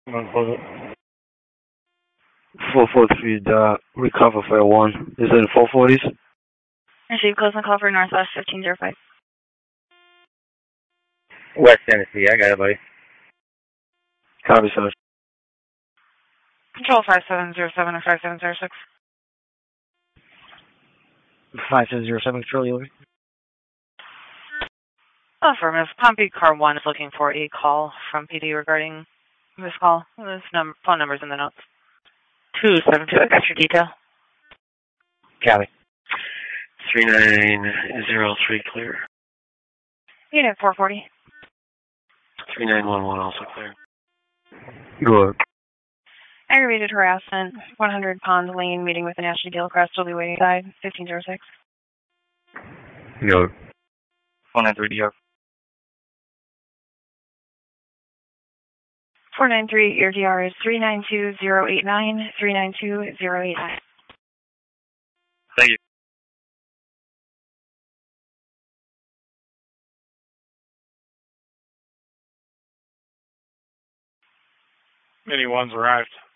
Hold it. 443 recover for 1. Is it in 440s? Receive close and call for Northwest 1505. West Tennessee, I got it, buddy. Copy, sir. Control 5707 or 5706. 5707, control you. Affirmative. Pompey Car 1 is looking for a call from PD regarding this call. This phone number's in the notes. 272, I got your detail. Copy. 3903 clear. Unit 440. 3911 also clear. Go ahead. Aggravated harassment, 100 Pond Lane, meeting with an Ashley Gilchrist will be waiting outside, 1506. Go. 193 DR. 493, your DR is 392089, 392089. Thank you. Mini one's arrived.